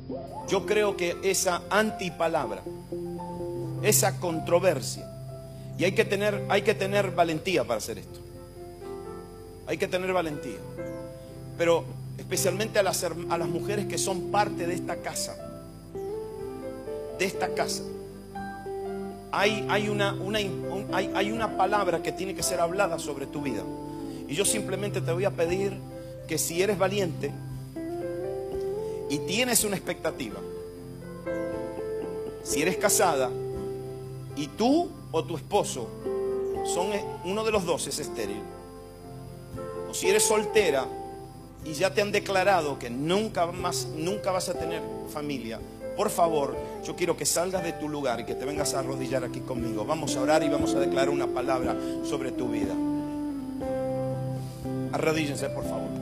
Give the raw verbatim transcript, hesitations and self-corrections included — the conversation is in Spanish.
Yo creo que esa antipalabra, esa controversia, y hay que tener, hay que tener valentía para hacer esto. Hay que tener valentía. Pero especialmente a las, a las mujeres que son parte de esta casa, de esta casa, hay, hay, una, una, un, hay, hay una palabra que tiene que ser hablada sobre tu vida. Y yo simplemente te voy a pedir que si eres valiente y tienes una expectativa, si eres casada y tú o tu esposo son, uno de los dos es estéril, o si eres soltera y ya te han declarado que nunca más, nunca vas a tener familia, por favor, yo quiero que salgas de tu lugar y que te vengas a arrodillar aquí conmigo. Vamos a orar y vamos a declarar una palabra sobre tu vida. Arrodíllense, por favor.